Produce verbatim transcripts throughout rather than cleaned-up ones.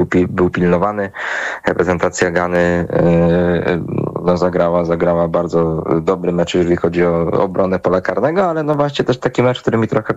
był, był pilnowany. Reprezentacja Gany no, zagrała, zagrała bardzo dobry mecz, jeżeli chodzi o obronę pola karnego, ale no właśnie też taki mecz, który mi trochę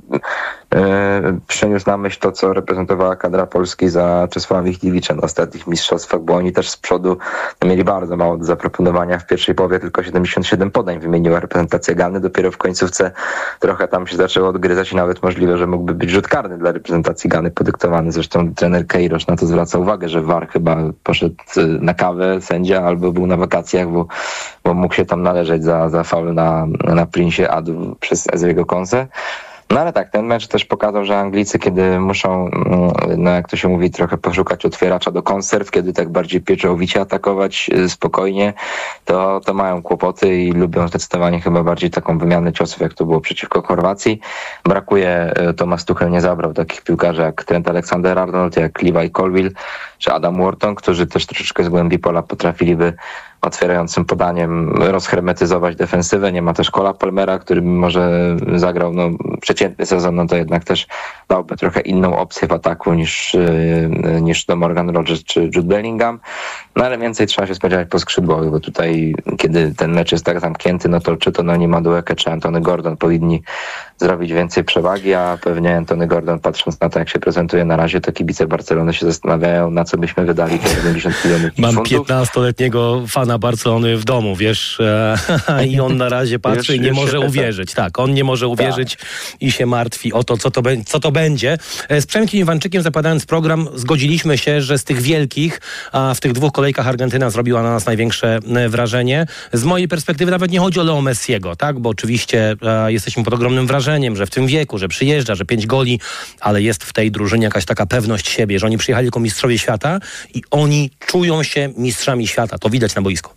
e, przeniósł na myśl to, co reprezentowała kadra Polski za Czesława Michniewicza na ostatnich mistrzostwach, bo oni też z przodu mieli bardzo mało do zaproponowania. W pierwszej połowie tylko siedemdziesiąt siedem podań wymieniła reprezentacja Gany, dopiero w końcówce trochę tam się zaczęło odgryzać i nawet możliwe, że mógłby być rzut karny dla reprezentacji Gany podyktowany. Zresztą trener Queiroz na to zwraca uwagę, że V A R chyba poszedł na kawę, sędzia, albo był na wakacjach, bo, bo mógł się tam należeć za, za faul na, na Prinsie Adu przez Ezriego Konsę. No ale tak, ten mecz też pokazał, że Anglicy, kiedy muszą, no jak to się mówi, trochę poszukać otwieracza do konserw, kiedy tak bardziej pieczołowicie atakować spokojnie, to, to mają kłopoty i lubią zdecydowanie chyba bardziej taką wymianę ciosów, jak to było przeciwko Chorwacji. Brakuje, Thomas Tuchel nie zabrał takich piłkarzy jak Trent Alexander-Arnold, jak Levi Colwill czy Adam Wharton, którzy też troszeczkę z głębi pola potrafiliby otwierającym podaniem rozhermetyzować defensywę. Nie ma też Cola Palmera, który mimo że zagrał no, przeciętny sezon, no to jednak też dałby trochę inną opcję w ataku niż, niż to Morgan Rogers czy Jude Bellingham. No ale więcej trzeba się spodziewać po skrzydłowych, bo tutaj kiedy ten mecz jest tak zamknięty, no to czy to Noni Madueke, czy Antony Gordon powinni zrobić więcej przewagi, a pewnie Antony Gordon, patrząc na to, jak się prezentuje na razie, to kibice Barcelony się zastanawiają, na co byśmy wydali te siedemdziesiąt milionów Mam funtów. piętnastoletniego fana Barcelony w domu, wiesz, i on na razie patrzy już, i nie może uwierzyć. Tak, on nie może uwierzyć tak. I się martwi o to, co to, be- co to będzie. Z Przemkiem Iwańczykiem, zapadając program, zgodziliśmy się, że z tych wielkich, a w tych dwóch kolejkach Argentyna zrobiła na nas największe wrażenie. Z mojej perspektywy nawet nie chodzi o Leo Messiego, tak, bo oczywiście e, jesteśmy pod ogromnym wrażeniem, że w tym wieku, że przyjeżdża, że pięć goli, ale jest w tej drużynie jakaś taka pewność siebie, że oni przyjechali jako mistrzowie świata i oni czują się mistrzami świata. To widać na boisku.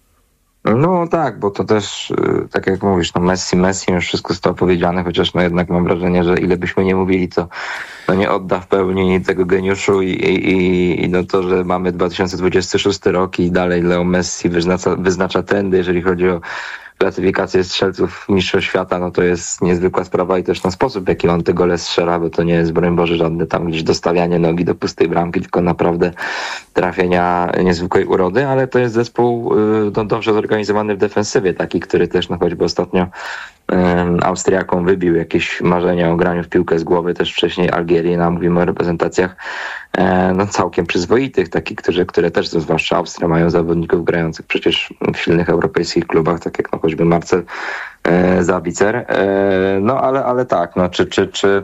No tak, bo to też, tak jak mówisz, no Messi, Messi, już wszystko zostało powiedziane, chociaż no jednak mam wrażenie, że ile byśmy nie mówili, to no nie odda w pełni tego geniuszu i, i, i no to, że mamy dwa tysiące dwudziesty szósty rok i dalej Leo Messi wyznacza, wyznacza trendy, jeżeli chodzi o klasyfikację strzelców mistrzostw świata, no to jest niezwykła sprawa i też na sposób, w jaki on te gole strzela, bo to nie jest, broń Boże, żadne tam gdzieś dostawianie nogi do pustej bramki, tylko naprawdę trafienia niezwykłej urody, ale to jest zespół no, dobrze zorganizowany w defensywie, taki, który też no choćby ostatnio um, Austriakom wybił jakieś marzenia o graniu w piłkę z głowy, też wcześniej Algierii, no mówimy o reprezentacjach e, no całkiem przyzwoitych, takich, którzy, które też, zwłaszcza Austria, mają zawodników grających przecież w silnych europejskich klubach, tak jak no choćby Marcel e, Zabicer. E, no ale, ale tak, no czy, czy, czy,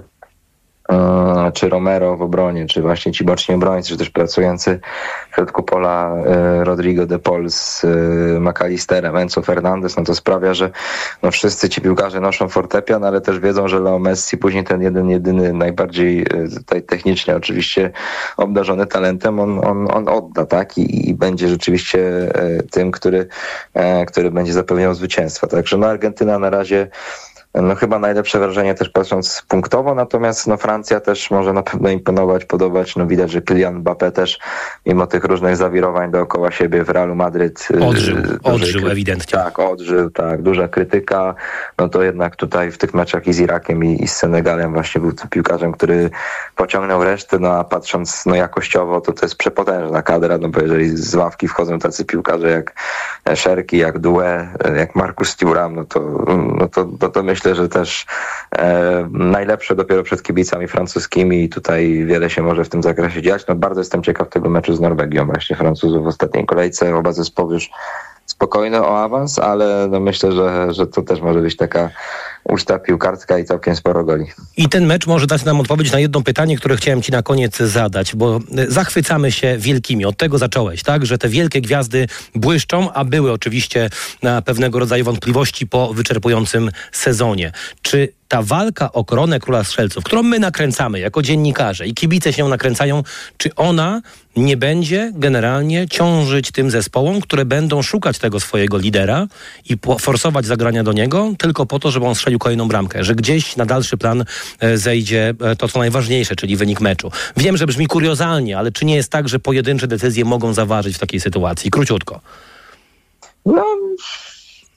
e, czy Romero w obronie, czy właśnie ci boczni obrońcy, czy też pracujący w środku pola e, Rodrigo de Paul z e, McAllisterem, Enzo Fernandez, no to sprawia, że no wszyscy ci piłkarze noszą fortepian, ale też wiedzą, że Leo Messi później ten jeden, jedyny, najbardziej e, tutaj technicznie oczywiście obdarzony talentem, on, on, on odda, tak? I, i będzie rzeczywiście e, tym, który, e, który będzie zapewniał zwycięstwo. Także no Argentyna na razie no chyba najlepsze wrażenie też patrząc punktowo, natomiast no Francja też może na pewno imponować, podobać. No widać, że Kylian Mbappé też mimo tych różnych zawirowań dookoła siebie w Realu Madryt odżył, odżył kry- ewidentnie. Tak, odżył, tak, duża krytyka. No to jednak tutaj w tych meczach i z Irakiem i, i z Senegalem właśnie był tym piłkarzem, który pociągnął resztę, no a patrząc no jakościowo, to to jest przepotężna kadra, no bo jeżeli z ławki wchodzą tacy piłkarze jak Szerki, jak Doué, jak Marcus Thuram, no to, no to, to, to myślę, Myślę, że też e, najlepsze dopiero przed kibicami francuskimi i tutaj wiele się może w tym zakresie dziać. No bardzo jestem ciekaw tego meczu z Norwegią, właśnie Francuzów w ostatniej kolejce. Oba zespoły już spokojne o awans, ale no myślę, że, że to też może być taka uczta piłkarska i całkiem sporo goli. I ten mecz może dać nam odpowiedź na jedno pytanie, które chciałem ci na koniec zadać, bo zachwycamy się wielkimi. Od tego zacząłeś, tak? Że te wielkie gwiazdy błyszczą, a były oczywiście na pewnego rodzaju wątpliwości po wyczerpującym sezonie. Czy ta walka o koronę Króla Strzelców, którą my nakręcamy jako dziennikarze i kibice się nakręcają, czy ona nie będzie generalnie ciążyć tym zespołom, które będą szukać tego swojego lidera i forsować zagrania do niego tylko po to, żeby on strzelił kolejną bramkę, że gdzieś na dalszy plan zejdzie to, co najważniejsze, czyli wynik meczu. Wiem, że brzmi kuriozalnie, ale czy nie jest tak, że pojedyncze decyzje mogą zaważyć w takiej sytuacji? Króciutko. No...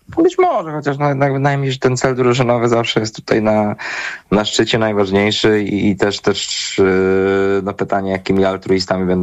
Być może, chociaż no, jednak wydaje mi się, że ten cel drużynowy zawsze jest tutaj na, na szczycie najważniejszy i, i też też yy, no pytanie, jakimi altruistami będą